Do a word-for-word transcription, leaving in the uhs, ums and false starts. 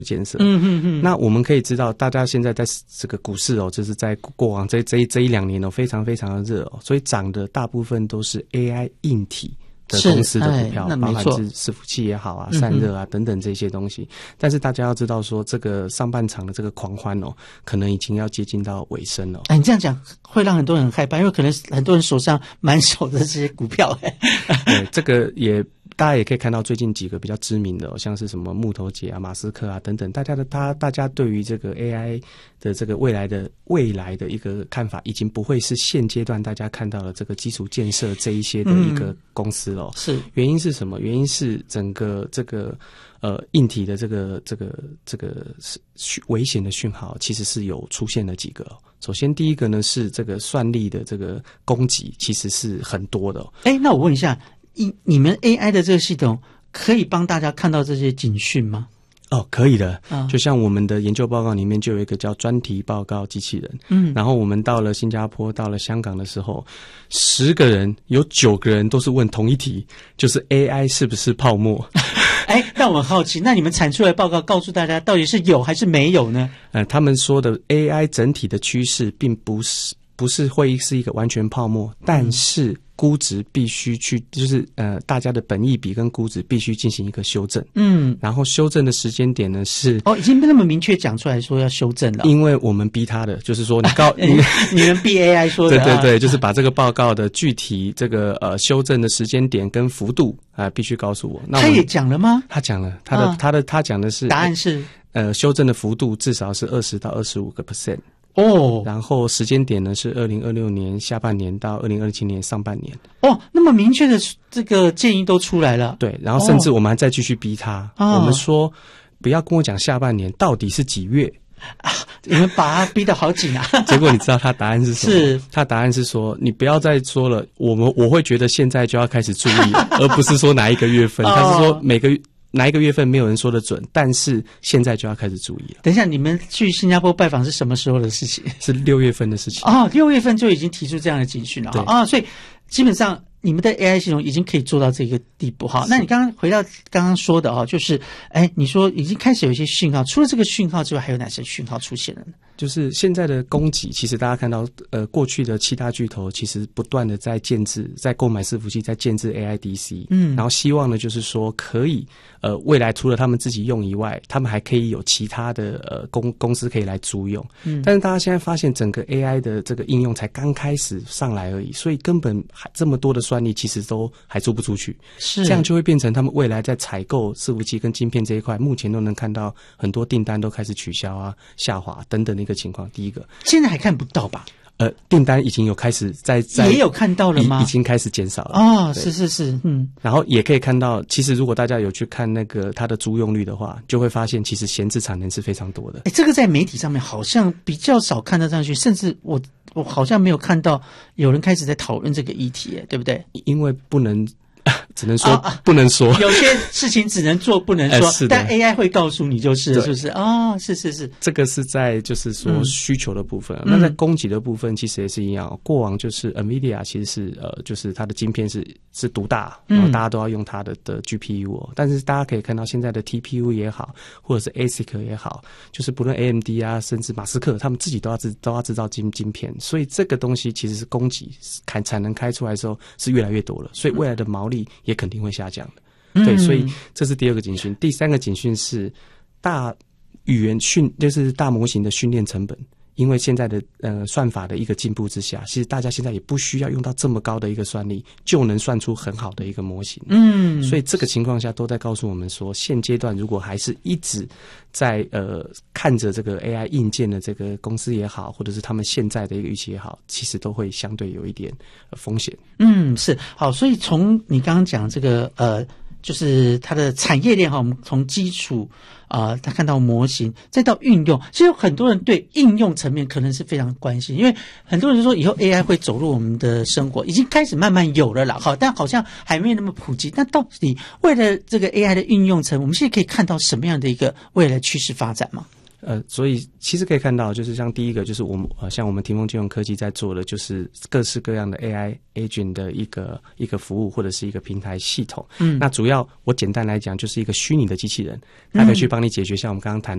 建设。 嗯嗯嗯。 那我们可以知道，大家现在在这个股市哦，就是在过往这这一这一两年哦，非常非常的热哦，所以涨的大部分都是 A I 硬体的公司的股票，包含是伺服器也好啊、散热啊等等这些东西。但是大家要知道说，这个上半场的这个狂欢哦，可能已经要接近到尾声了。 哎，你这样讲会让很多人很害怕，因为可能很多人手上满手的这些股票。 对，这个也。大家也可以看到最近几个比较知名的、哦，像是什么木头姐啊、马斯克啊等等，大家的他大家对于这个 A I 的这个未来的未来的一个看法，已经不会是现阶段大家看到的这个基础建设这一些的一个公司了、哦。 是、嗯、 原因是什么？原因是整个这个呃硬体的这个这个这个危险的讯号，其实是有出现了几个、哦。首先，第一个呢是这个算力的这个攻击，其实是很多的、哦。 哎，那我问一下。你你们 A I 的这个系统可以帮大家看到这些警讯吗？ 哦，可以的、 啊， 就像我们的研究报告里面就有一个叫专题报告机器人， 嗯， 然后我们到了新加坡、到了香港的时候，十个人有九个人都是问同一题，就是 A I 是不是泡沫？ 哎，那我很好奇，那你们产出来的报告告诉大家到底是有还是没有呢？ 呃，他们说的 A I 整体的趋势并不是不是会是一个完全泡沫，但是估值必须去，就是呃，大家的本益比跟估值必须进行一个修正。 嗯， 然后修正的时间点呢是哦，已经那么明确讲出来说要修正了， 因为我们逼他的，就是说你告你你们逼 A I 说的， 对对对，就是把这个报告的具体这个呃修正的时间点跟幅度啊、呃，必须告诉我。那我他也讲了吗？ 他讲了，他的、啊、他的他讲的是答案是呃修正的幅度至少是二十到二十五个 percent。 哦， 然后时间点呢是二零二六年下半年到二零二七年上半年。 哦，那么明确的这个建议都出来了。 对，然后甚至我们还再继续逼他，哦、我们说不要跟我讲下半年到底是几月啊，你们把他逼得好紧啊。 结果你知道他答案是什么？ 是他答案是说你不要再说了，我们我会觉得现在就要开始注意了，而不是说哪一个月份。哦、他是说每个月。哪一个月份没有人说得准，但是现在就要开始注意了。 等一下，你们去新加坡拜访是什么时候的事情？ 是六月份的事情。 哦，六月份就已经提出这样的警讯了啊、哦，所以基本上你们的 A I 系统已经可以做到这个地步哈。那你刚刚回到刚刚说的哈，就是哎，你说已经开始有一些讯号，除了这个讯号之外，还有哪些讯号出现了呢？ 就是现在的供给，其实大家看到，呃，过去的七大巨头其实不断的在建制，在购买伺服器，在建制 A I D C， 嗯，然后希望呢，就是说可以，呃，未来除了他们自己用以外，他们还可以有其他的呃公公司可以来租用，嗯，但是大家现在发现整个 A I 的这个应用才刚开始上来而已，所以根本还这么多的算力其实都还租不出去， 是这样就会变成他们未来在采购伺服器跟晶片这一块，目前都能看到很多订单都开始取消啊、下滑等等的一个情况。第一个， 现在还看不到吧？ 呃，订单已经有开始在在也有看到了吗？ 已, 已经开始减少了哦，是是是，嗯。 然后也可以看到，其实如果大家有去看那个它的租用率的话，就会发现其实闲置产能是非常多的。 哎，这个在媒体上面好像比较少看得上去，甚至我我好像没有看到有人开始在讨论这个议题，对不对？ 因为不能。只能说、啊、不能说， 有些事情只能做不能说， 呃、 但 A I 会告诉你就是，是不是？哦，是是是， 这个是在就是说需求的部分，嗯、那在供给的部分其实也是一样。过往就是 NVIDIA 其实是呃，就是它的晶片是是独大，然后大家都要用它的的 G P U，、哦嗯、但是大家可以看到现在的 T P U 也好，或者是 A S I C 也好，就是不论 A M D 啊，甚至马斯克他们自己都要制都要制造晶晶片，所以这个东西其实是供给开产能开出来的时候是越来越多了，所以未来的毛利也肯定会下降的，嗯、对，所以这是第二个警讯。第三个警讯是大语言训，就是大模型的训练成本，因为现在的呃算法的一个进步之下，其实大家现在也不需要用到这么高的一个算力，就能算出很好的一个模型。嗯，所以这个情况下都在告诉我们说，现阶段如果还是一直在呃看着这个 A I 硬件的这个公司也好，或者是他们现在的一个预期也好，其实都会相对有一点、呃、风险。嗯， 是好，所以从你刚刚讲这个呃。就是它的产业链哈，我们从基础啊，他、呃、看到模型，再到运用，其实很多人对应用层面可能是非常关心，因为很多人说以后 A I 会走入我们的生活，已经开始慢慢有了啦，好，但好像还没有那么普及。那到底为了这个 A I 的应用层，我们现在可以看到什么样的一个未来趋势发展吗？ 呃，所以其实可以看到，就是像第一个，就是我们呃，像我们霆锋金融科技在做的，就是各式各样的 A I agent 的一个一个服务或者是一个平台系统。嗯，那主要我简单来讲，就是一个虚拟的机器人，它可以去帮你解决像我们刚刚谈